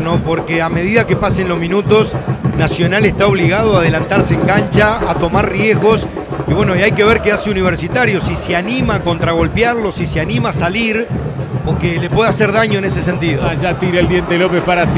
¿no? Porque a medida que pasen los minutos, Nacional está obligado a adelantarse en cancha, a tomar riesgos. Y bueno, y hay que ver qué hace Universitario, si se anima a contragolpearlo, si se anima a salir, porque le puede hacer daño en ese sentido. Ya tira el Diente López para